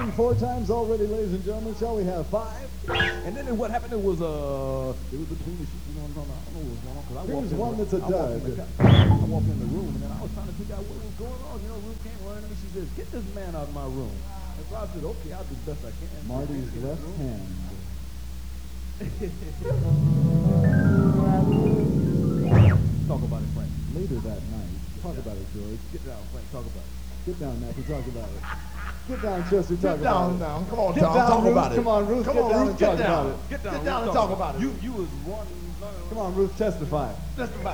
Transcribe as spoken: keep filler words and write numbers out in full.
Four times already, ladies and gentlemen. Shall we have five? And then what happened? It was uh, it was between the sheets. You know what I'm talking about? I don't know what was going on because I Here's walked in. one the, that's a I walked in dud. the, I walked in the room and then I was trying to figure out what was going on. You know, Ruth came running to me. She says, "Get this man out of my room." And so I said, "Okay, I'll do the best I can." Marty's left hand. Talk about it, Frank. Later that night. Talk about it, George. Get down, Frank. Talk about it. Get down, Matthew. Talk about it. Get down, Chester. Talk Get about down it. now. Come on, Get Tom. down, Talk Ruth. about it. Come on, Ruth. Come Get on, down Ruth. and Get talk down. about it. Get down. Get Ruth, down and talk talk about it. You, you was one. Come on, Ruth. Testify. Testify.